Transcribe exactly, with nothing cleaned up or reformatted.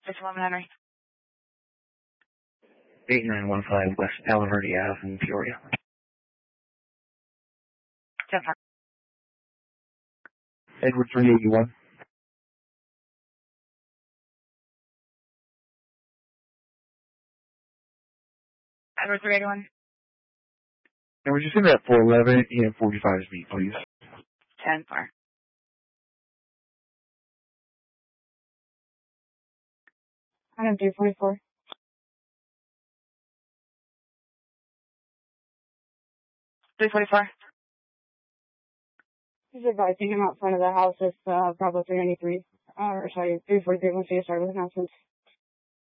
six eleven Henry. eight nine one five West Palo Verde Ave in Peoria. ten four. Edward three eighty-one. Edward three eighty-one. And we're just in that four eleven and forty-five speed, please. ten four. I have two forty-four. three forty-four. He's advising him out front of the house. It's uh, Bravo three ninety-three. Uh, or sorry, three forty-three once you start with announcements.